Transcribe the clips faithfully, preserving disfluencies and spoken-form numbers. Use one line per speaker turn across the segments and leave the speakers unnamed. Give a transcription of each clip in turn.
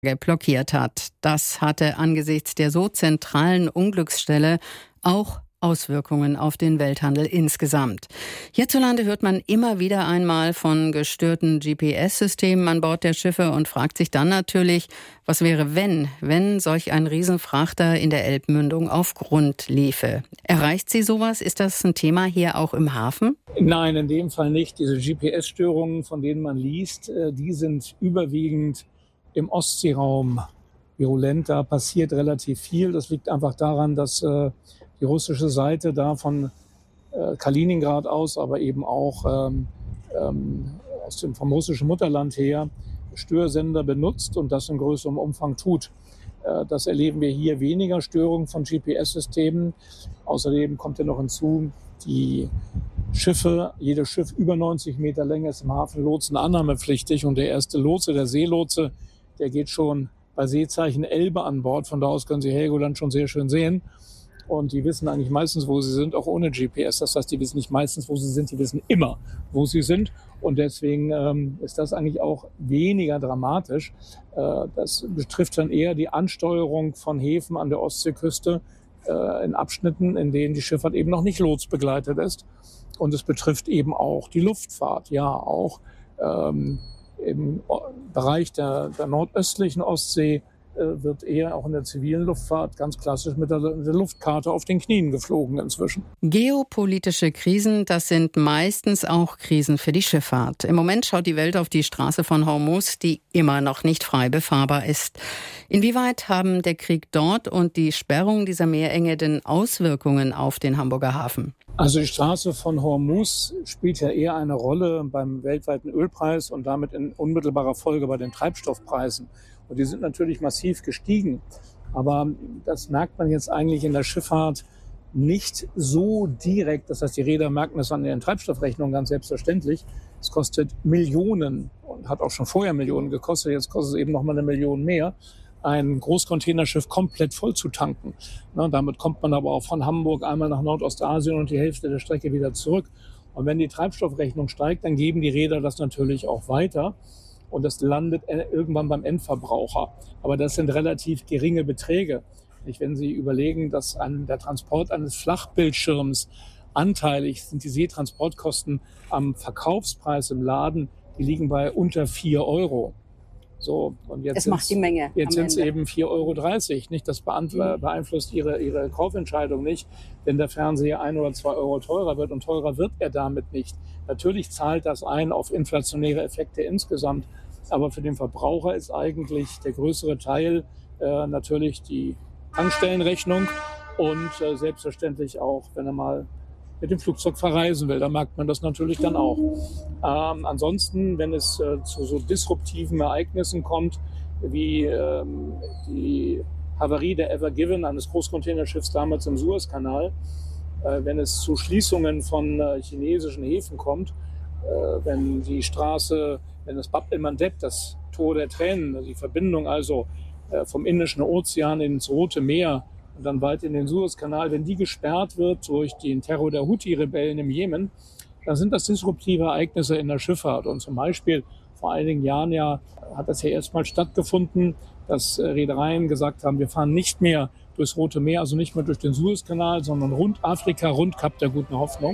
blockiert hat. Das hatte angesichts der so zentralen Unglücksstelle auch Auswirkungen auf den Welthandel insgesamt. Hierzulande hört man immer wieder einmal von gestörten G P S-Systemen an Bord der Schiffe und fragt sich dann natürlich, was wäre, wenn, wenn solch ein Riesenfrachter in der Elbmündung auf Grund liefe. Erreicht Sie sowas? Ist das ein Thema hier auch im Hafen?
Nein, in dem Fall nicht. Diese G P S-Störungen, von denen man liest, die sind überwiegend im Ostseeraum virulent. Da passiert relativ viel. Das liegt einfach daran, dass äh, die russische Seite da von äh, Kaliningrad aus, aber eben auch ähm, ähm, aus dem, vom russischen Mutterland her Störsender benutzt und das in größerem Umfang tut. Äh, das erleben wir hier weniger Störungen von G P S-Systemen. Außerdem kommt ja noch hinzu, die Schiffe, jedes Schiff über neunzig Meter Länge ist im Hafen lotsenannahmepflichtig und der erste Lotse, der Seelotse, der geht schon bei Seezeichen Elbe an Bord. Von da aus können Sie Helgoland schon sehr schön sehen. Und die wissen eigentlich meistens, wo sie sind, auch ohne G P S. Das heißt, die wissen nicht meistens, wo sie sind, die wissen immer, wo sie sind. Und deswegen ähm, ist das eigentlich auch weniger dramatisch. Äh, das betrifft dann eher die Ansteuerung von Häfen an der Ostseeküste äh, in Abschnitten, in denen die Schifffahrt eben noch nicht lotsbegleitet ist. Und es betrifft eben auch die Luftfahrt. Ja, auch ähm, im Bereich der, der nordöstlichen Ostsee wird eher auch in der zivilen Luftfahrt ganz klassisch mit der, der Luftkarte auf den Knien geflogen inzwischen.
Geopolitische Krisen, das sind meistens auch Krisen für die Schifffahrt. Im Moment schaut die Welt auf die Straße von Hormuz, die immer noch nicht frei befahrbar ist. Inwieweit haben der Krieg dort und die Sperrung dieser Meerenge denn Auswirkungen auf den Hamburger Hafen?
Also die Straße von Hormuz spielt ja eher eine Rolle beim weltweiten Ölpreis und damit in unmittelbarer Folge bei den Treibstoffpreisen. Und die sind natürlich massiv gestiegen. Aber das merkt man jetzt eigentlich in der Schifffahrt nicht so direkt. Das heißt, die Reeder merken das an ihren Treibstoffrechnungen ganz selbstverständlich. Es kostet Millionen und hat auch schon vorher Millionen gekostet. Jetzt kostet es eben noch mal eine Million mehr, ein Großcontainerschiff komplett voll zu tanken. Na, damit kommt man aber auch von Hamburg einmal nach Nordostasien und die Hälfte der Strecke wieder zurück. Und wenn die Treibstoffrechnung steigt, dann geben die Reeder das natürlich auch weiter. Und das landet irgendwann beim Endverbraucher. Aber das sind relativ geringe Beträge. Wenn Sie überlegen, dass an der Transport eines Flachbildschirms anteilig sind die Seetransportkosten am Verkaufspreis im Laden, die liegen bei unter vier Euro. So, und jetzt
das macht die Menge.
Jetzt sind es eben vier Euro dreißig. Nicht? Das beeinflusst ihre, ihre Kaufentscheidung nicht, wenn der Fernseher ein oder zwei Euro teurer wird. Und teurer wird er damit nicht. Natürlich zahlt das ein auf inflationäre Effekte insgesamt. Aber für den Verbraucher ist eigentlich der größere Teil äh, natürlich die Tankstellenrechnung und äh, selbstverständlich auch, wenn er mal mit dem Flugzeug verreisen will, da merkt man das natürlich dann auch. Ähm, ansonsten, wenn es äh, zu so disruptiven Ereignissen kommt, wie ähm, die Havarie der Ever Given, eines Großcontainerschiffs damals im Suezkanal, äh, wenn es zu Schließungen von äh, chinesischen Häfen kommt, äh, wenn die Straße, wenn das Bab el-Mandeb, das Tor der Tränen, die Verbindung also äh, vom Indischen Ozean ins Rote Meer und dann weit in den Suezkanal, wenn die gesperrt wird durch den Terror der Houthi-Rebellen im Jemen, dann sind das disruptive Ereignisse in der Schifffahrt. Und zum Beispiel vor einigen Jahren ja hat das ja erstmal stattgefunden, dass Reedereien gesagt haben, wir fahren nicht mehr durchs Rote Meer, also nicht mehr durch den Suezkanal, sondern rund Afrika, rund Kap der Guten Hoffnung.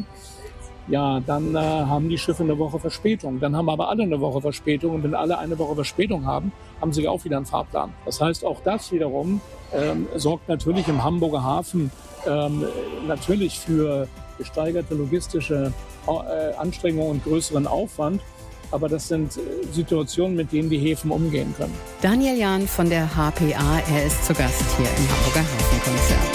Ja, dann äh, haben die Schiffe eine Woche Verspätung. Dann haben aber alle eine Woche Verspätung. Und wenn alle eine Woche Verspätung haben, haben sie auch wieder einen Fahrplan. Das heißt, auch das wiederum ähm, sorgt natürlich im Hamburger Hafen ähm, natürlich für gesteigerte logistische äh, Anstrengungen und größeren Aufwand. Aber das sind äh, Situationen, mit denen die Häfen umgehen können.
Daniel Jahn von der H P A, er ist zu Gast hier im Hamburger Hafenkonzert.